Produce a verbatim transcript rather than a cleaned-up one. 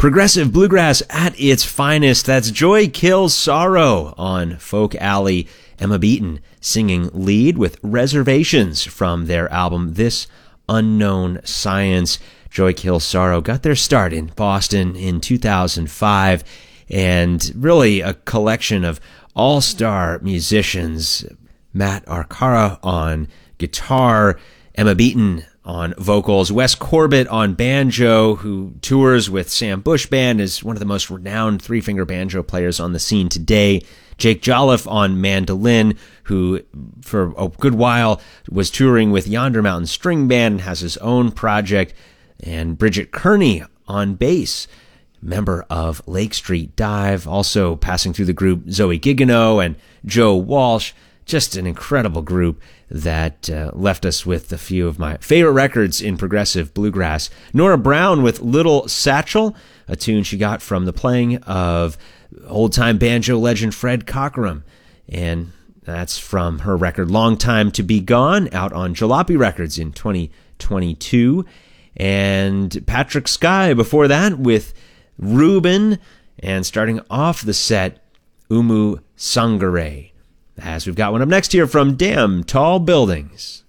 Progressive bluegrass at its finest. That's Joy Kills Sorrow on Folk Alley. Emma Beaton singing lead with Reservations from their album This Unknown Science. Joy Kills Sorrow got their start in Boston in two thousand five, and really a collection of all-star musicians. Matt Arcara on guitar, Emma Beaton on vocals, Wes Corbett on banjo, who tours with Sam Bush Band, is one of the most renowned three-finger banjo players on the scene today. Jake Jolliffe on mandolin, who for a good while was touring with Yonder Mountain String Band and has his own project. And Bridget Kearney on bass, member of Lake Street Dive, also passing through the group Zoe Giggino and Joe Walsh. Just an incredible group that uh, left us with a few of my favorite records in progressive bluegrass. Nora Brown with Little Satchel, a tune she got from the playing of old-time banjo legend Fred Cockrum. And that's from her record Long Time to Be Gone, out on Jalopy Records in twenty twenty-two. And Patrick Sky before that with Reuben. And starting off the set, Umu Sangare. As we've got one up next here from Damn Tall Buildings.